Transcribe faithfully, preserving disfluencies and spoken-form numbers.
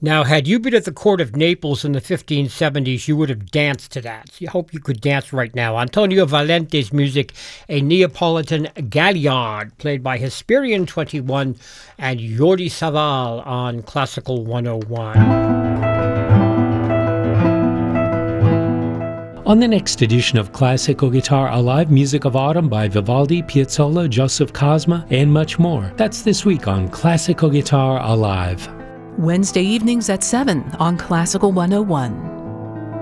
Now, had you been at the court of Naples in the fifteen seventies, you would have danced to that. So I hope you could dance right now. Antonio Valente's music, a Neapolitan galliard, played by Hesperian twenty-one and Jordi Savall on Classical one oh one. On the next edition of Classical Guitar Alive, music of autumn by Vivaldi, Piazzolla, Joseph Cosma, and much more. That's this week on Classical Guitar Alive. Wednesday evenings at seven on Classical one oh one.